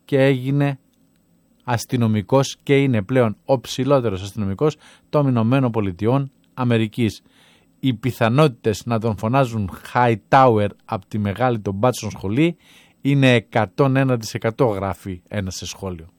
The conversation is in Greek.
και έγινε αστυνομικός και είναι πλέον ο ψηλότερος αστυνομικός των Ηνωμένων Πολιτειών Αμερικής. Οι πιθανότητες να τον φωνάζουν Hightower από τη μεγάλη των μπάτσων σχολή είναι 101%, γράφει ένα σε σχόλιο.